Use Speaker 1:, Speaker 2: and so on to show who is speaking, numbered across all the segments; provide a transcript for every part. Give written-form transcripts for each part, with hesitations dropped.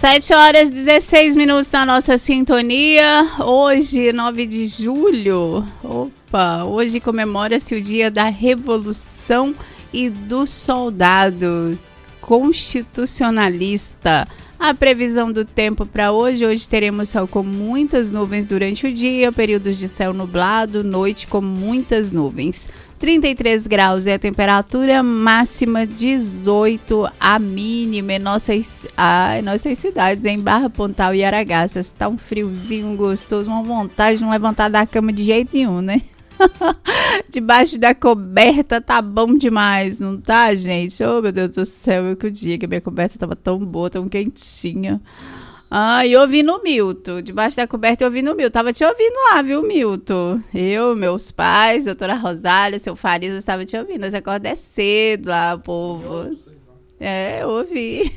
Speaker 1: 7h16 na nossa sintonia. Hoje, 9 de julho. Hoje comemora-se o dia da Revolução e do Soldado Constitucionalista. A previsão do tempo para hoje teremos sol com muitas nuvens durante o dia, períodos de céu nublado, noite com muitas nuvens. 33 graus é a temperatura máxima, 18 a mínima em nossas cidades, em Barra, Pontal e Aragaças. Tá um friozinho gostoso, uma vontade de não levantar da cama de jeito nenhum, né? Debaixo da coberta tá bom demais, não tá, gente? Oh, meu Deus do céu, que o dia que a minha coberta tava tão boa, tão quentinha. E ouvindo o Milton, debaixo da coberta eu ouvindo o Milton. Tava te ouvindo lá, viu, Milton? Eu, meus pais, doutora Rosália, seu Farias, eu estava te ouvindo. Você acorda cedo lá, povo. Eu ouvi.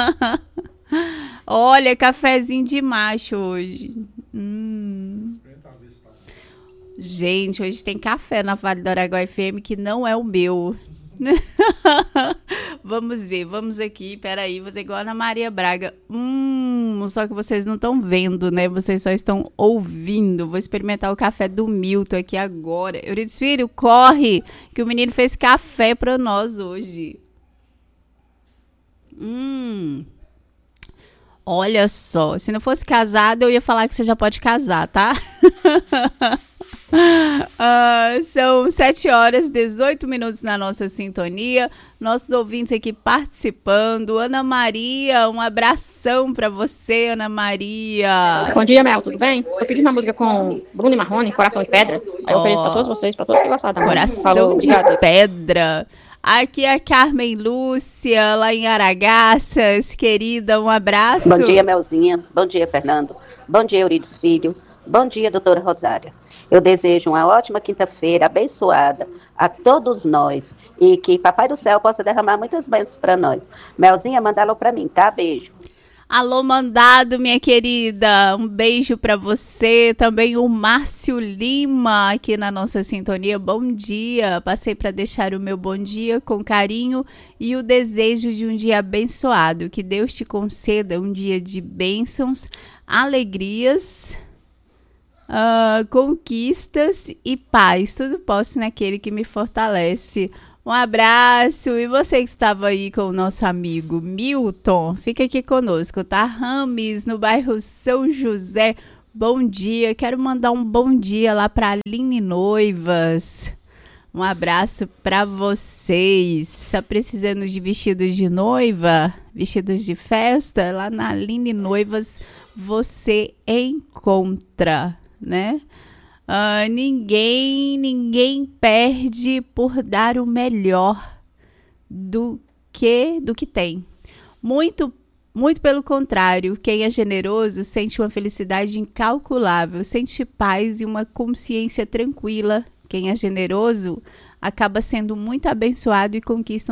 Speaker 1: Olha, cafezinho de macho hoje. Gente, hoje tem café na Vale do Araguaia FM que não é o meu. Vamos ver, vamos aqui, peraí, vou fazer igual a Ana Maria Braga. Só que vocês não estão vendo, né? Vocês só estão ouvindo. Vou experimentar o café do Milton aqui agora. Euridice Filho, corre, que o menino fez café pra nós hoje. Olha só, se não fosse casado, eu ia falar que você já pode casar, tá? São 7h18 na nossa sintonia. Nossos ouvintes aqui participando. Ana Maria, um abração pra você, Ana Maria.
Speaker 2: Bom dia, Mel, tudo bem? Estou pedindo uma música com Bruno e Marrone, Coração de Pedra. Aí eu ofereço pra todos vocês, pra todos que gostaram da música.
Speaker 1: Coração de Pedra. Aqui é a Carmen Lúcia, lá em Aragaças. Querida, um abraço.
Speaker 3: Bom dia, Melzinha. Bom dia, Fernando. Bom dia, Euridice Filho. Bom dia, doutora Rosália. Eu desejo uma ótima quinta-feira, abençoada a todos nós e que Papai do Céu possa derramar muitas bênçãos para nós. Melzinha, manda alô para mim, tá? Beijo.
Speaker 1: Alô, mandado, minha querida. Um beijo para você. Também o Márcio Lima aqui na nossa sintonia. Bom dia. Passei para deixar o meu bom dia com carinho e o desejo de um dia abençoado. Que Deus te conceda um dia de bênçãos, alegrias, conquistas e paz. Tudo posso naquele que me fortalece. Um abraço. E você que estava aí com o nosso amigo Milton, fica aqui conosco, tá? Rames, no bairro São José. Bom dia. Quero mandar um bom dia lá para Aline Noivas. Um abraço para vocês. Tá precisando de vestidos de noiva, vestidos de festa? Lá na Aline Noivas você encontra, né? Ninguém perde por dar o melhor do que tem. Muito pelo contrário, quem é generoso sente uma felicidade incalculável, sente paz e uma consciência tranquila. Quem é generoso acaba sendo muito abençoado e conquista